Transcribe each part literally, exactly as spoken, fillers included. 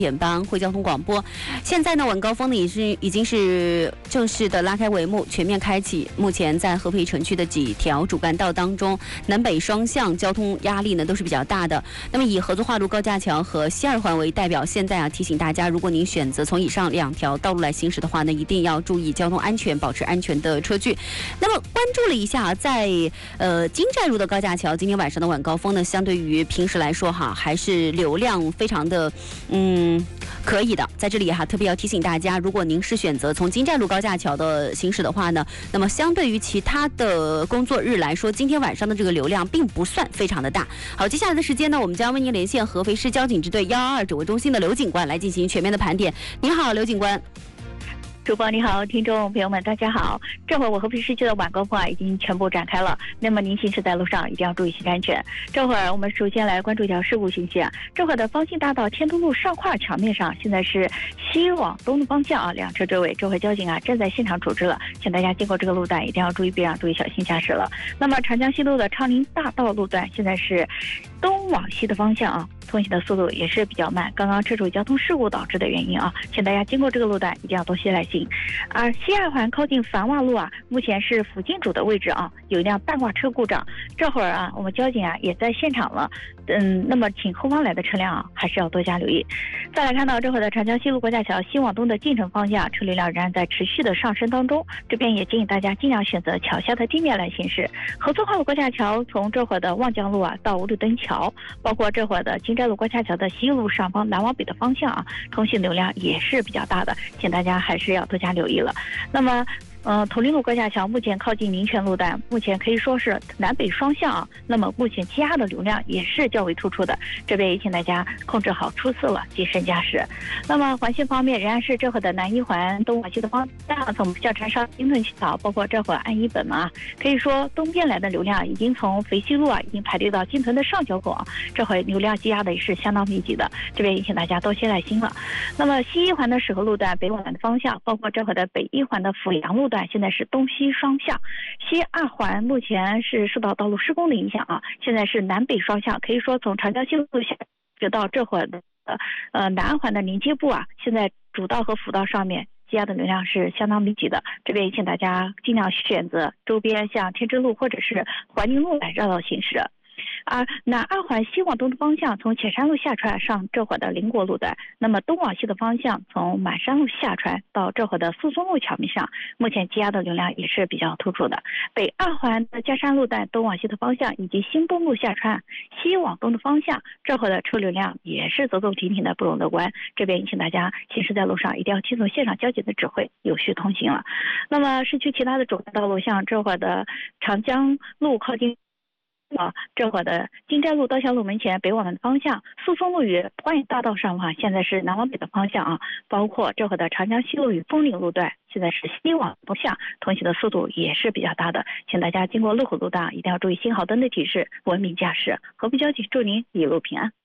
点帮会交通广播，现在呢晚高峰呢也是已经是正式的拉开帷幕，全面开启。目前在合肥城区的几条主干道当中，南北双向交通压力呢都是比较大的。那么以合作化路高架桥和西二环为代表，现在啊提醒大家，如果您选择从以上两条道路来行驶的话呢，一定要注意交通安全，保持安全的车距。那么关注了一下，在呃金寨路的高架桥，今天晚上的晚高峰呢，相对于平时来说哈，还是流量非常的嗯。嗯，可以的。在这里哈，特别要提醒大家，如果您是选择从金寨路高架桥的行驶的话呢，那么相对于其他的工作日来说，今天晚上的这个流量并不算非常的大。好，接下来的时间呢，我们将为您连线合肥市交警支队幺二二指挥中心的刘警官来进行全面的盘点。您好，刘警官。 主播你好，听众朋友们大家好。这会儿我合肥市区的晚高峰啊已经全部展开了，那么您行驶在路上一定要注意行车安全。这会儿我们首先来关注一条事故信息啊，这会儿的方兴大道天都路上跨桥面上，现在是西往东的方向啊，两车追尾，这会交警啊正在现场处置了，请大家经过这个路段一定要注意避让，注意小心驾驶了。那么长江西路的昌林大道路段现在是东往西的方向啊，通行的速度也是比较慢，刚刚车主交通事故导致的原因啊，请大家经过这个路段一定要多些耐心。而西二环靠近繁华路啊，目前是辅进主的位置啊，有一辆大挂车故障，这会儿啊，我们交警啊也在现场了，嗯，那么请后方来的车辆啊，还是要多加留意。再来看到这会儿的长江西路高架桥西往东的进城方向，车流量仍然在持续的上升当中，这边也建议大家尽量选择桥下的地面来行驶。合作化路高架桥从这会儿的望江路啊到五里墩桥，包括这会儿的金寨路高架桥的西路上方南往北的方向啊，通行流量也是比较大的，请大家还是要多加留意了。那么呃，头林路高架桥目前靠近民权路段，目前可以说是南北双向啊。那么目前积压的流量也是较为突出的，这边也请大家控制好初次了，谨慎驾驶。那么环线方面，仍然是这会的南一环东往西的方向，从下船上金屯西岛，包括这会安一本嘛，可以说东边来的流量已经从肥西路啊，已经排队到金屯的上桥口啊，这会流量积压的也是相当密集的，这边也请大家多些耐心了。那么西一环的石河路段北往南的方向，包括这会的北一环的阜阳路段现在是东西双向，西二环目前是受到道路施工的影响啊，现在是南北双向，可以说从长江西路下直到这会儿的呃南二环的临街部啊，现在主道和辅道上面积压的流量是相当密集的，这边也请大家尽量选择周边像天之路或者是怀宁路来绕道行驶。而南二环西往东的方向，从浅山路下船上这会儿的邻国路段，那么东往西的方向，从满山路下船到这会儿的宿松路桥面上，目前积压的流量也是比较突出的。北二环的嘉山路段东往西的方向，以及新东路下船西往东的方向，这会儿的车流量也是走走停停的，不容乐观。这边也请大家行驶在路上一定要听从现场交警的指挥，有序通行了。那么市区其他的主干道路，像这会儿的长江路靠近啊，这会儿的金寨路稻香路门前北往南的方向，宿松路与花园大道上啊，现在是南往北的方向啊，包括这会儿的长江西路与枫岭路段，现在是西往东向，通行的速度也是比较大的，请大家经过路口路段一定要注意信号灯的提示，文明驾驶。合肥交警祝您一路平安。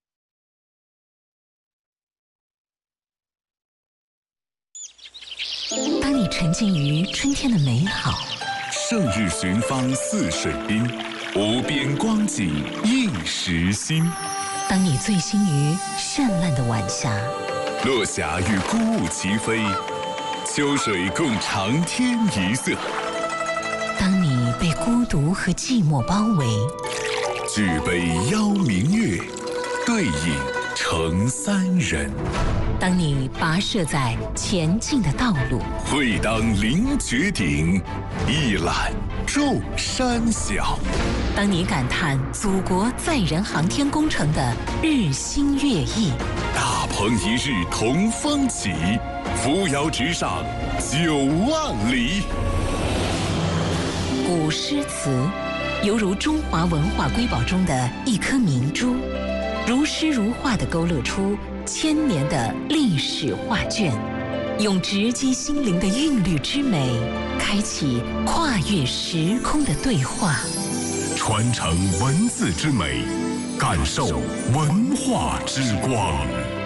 当你沉浸于春天的美好， 胜日寻芳泗水滨，无边光景映时心。 当你醉心于绚烂的晚霞， 落霞与孤鹜齐飞，秋水共长天一色。 当你被孤独和寂寞包围， 举杯邀明月，对影成三人。 当你跋涉在前进的道路， 会当凌绝顶，一览众山小。 当你感叹祖国载人航天工程的日新月异， 大鹏一日同风起，扶摇直上九万里。 古诗词犹如中华文化瑰宝中的一颗明珠，如诗如画地勾勒出千年的历史画卷，用直击心灵的韵律之美，开启跨越时空的对话， 传承文字之美，感受文化之光。